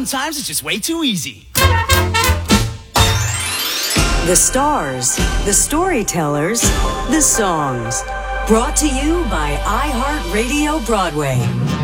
sometimes it's just way too easy. The stars, the storytellers, the songs. Brought to you by iHeartRadio Broadway.